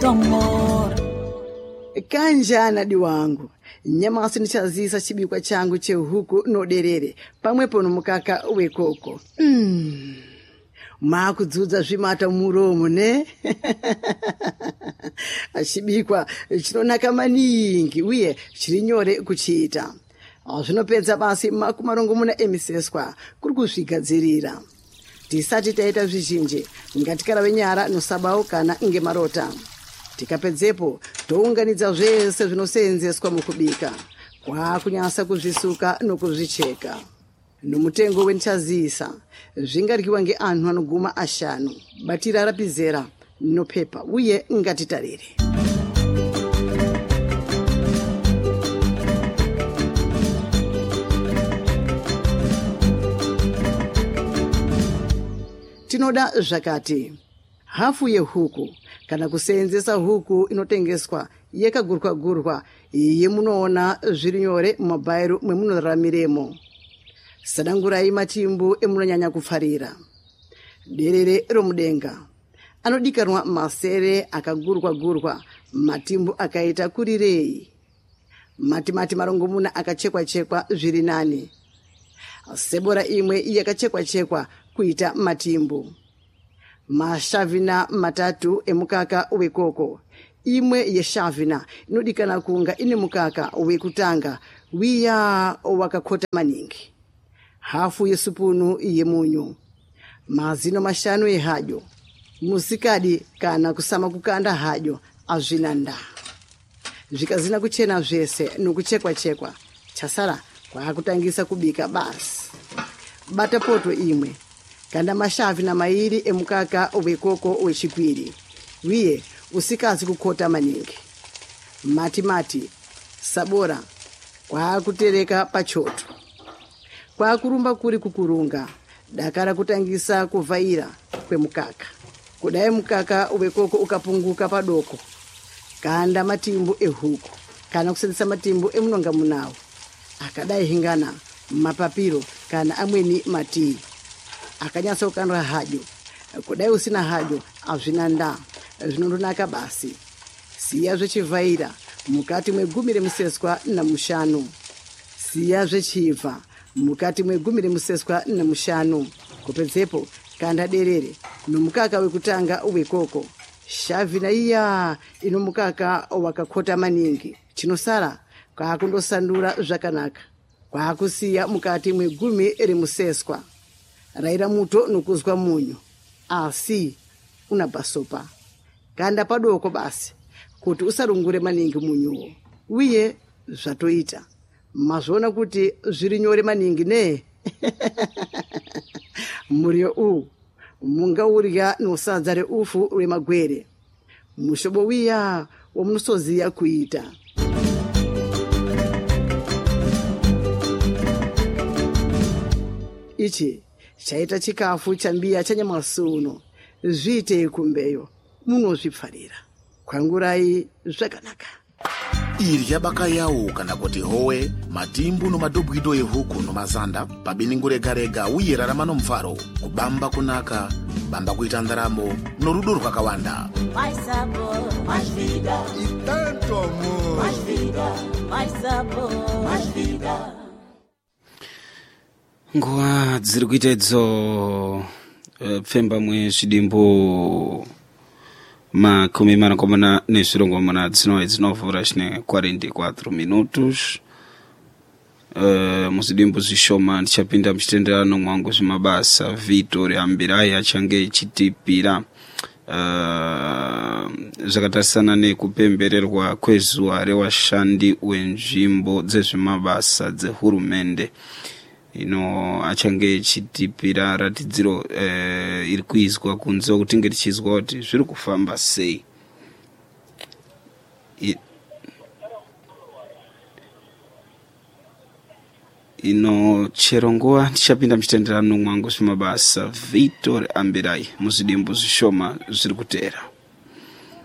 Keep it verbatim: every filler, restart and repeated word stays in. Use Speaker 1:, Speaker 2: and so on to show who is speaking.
Speaker 1: amor.
Speaker 2: Kanjana diwangu, nyamasi nichazisa chibikwa changu chehuku no derere, pamwepo nomukaka wekoko. Mm. Makudzudza zvimata muromo ne? Achibikwa chinonaka maningi uye chiri nyore kuchiita. Zvinopedza basi makumarongomuna emiseswa kuri kuzvigadzirira. Tisati taita zvizhinji ngatikarawe nyara nosabau kana ngemarota. Tikapedzepo tounganidza zvese zvinoseenzeswa mukubika, kwakunyasa kuzvisuka nokuzvicheka. Nomutengo wenichazisa zvingaryiwa ngeanhu anoguma ashanu. Batira rapizera nopepa uye ngatitarire. Tinoda zvakati hafu yehuku kana kuseenzesa huku inotengeswa yakagurwa gurwa yemunoona zviri nyore mumabhairu mwemunoramiremo. Sadangurai matimbu emunonyanya kufarira. Derere romudenga anodikanwa masere akagurwa gurwa, matimbu akaita kurirei. Mati mati marongomuna akachekwa chekwa zviri nani. Sebora imwe yakachekwa chekwa kuita matimbu. Mashavina matatu emukaka wekoko. Imwe yeshavina inodikana kunga ine mukaka wekutanga wiya wakakota maningi. Hafu yesupunu yemunyu. Mazino mashanu ehadyo. Musikadi kana kusama kukanda hadyo azvinanda. Zvikazina kuchena zvese nokuchekwa chekwa. Chasara kwa kutangisa kubika basi. Bata poto imwe. Kanda mashavi na mairi emukaka wekoko wechipiri. Wiye usikazi kukota maningi. Mati mati. Sabora. Kwa kutereka pachoto. Kwa kurumba kuri kukurunga. Dakara kutangisa kuvaira kwe mukaka. Kudai mukaka wekoko ukapunguka padoko. Kanda matimbu ehuku. Kana kusendisa matimbu emunonga munawo. Akadai hingana mapapiro kana amweni matii. Akanyasa ukandwa hadyo. Kudai usina hadyo azvinanda zvinondonaka basi. Siya zvechivaira mukati mwegumire museswa na mushanu. Siya zvechiva mukati mwegumire museswa na mushanu. Kupedzepo kanda derere nomukaka wekutanga wekoko. Shavina iya ino mukaka wakakota maningi. Chinosara kwa kundosandura zvakanaka. Kwa kusiya mukati mwegumi eri museswa. Raira muto nokuzwa munyu. Asi unabasopa. Kanda padoko basi kuti usarungure maningi munyuwo. Uye zvatoita. Mazvona kuti zviri nyore maningi ne? Muriyo u munga urya nosadza reufu remagwere. Mushobo wiya womunosoziya kuita. Ichi chaita chikafu chambiya chanyamasuno. Zvite kumbeyo munozvipfarira. Kwangurai zvakanaka.
Speaker 3: Irya baka yawo kana kuti howe matimbu no madobwido ehuku no mazanda pabininguregarega uye raramano mfaro kubamba kunaka bamba kuita ndaramo no rudo rwakawanda.
Speaker 1: Mais sabor, mais vida.
Speaker 4: E tanto amor.
Speaker 1: Mais vida, mais sabor, mais vida.
Speaker 5: Nguwa dziri kuita idzo pfemba mwezvidimbo makumi manakomana nezvirongomuna dzinova dzinovhura chine quarenta e quatro minutos. Uh, muzvidimbo zvishoma ndichapinda muchitenderano mwangu zvemabasa. Vitor Ambirai achange echitipira uh, zvakatarisana nekupembererwa kwezuva revashandi wenzvimbo dzezvemabasa dzehurumende. Ino achange echitipira ratidziro eh, iri kuizwa kunze kutinge tichizwa kuti zviri kufamba sei. I, ino chero nguva tichapinda muchitenderano mwangu zvemabasa. Vitor Ambirai muzvidimbo zvishoma zviri kutera.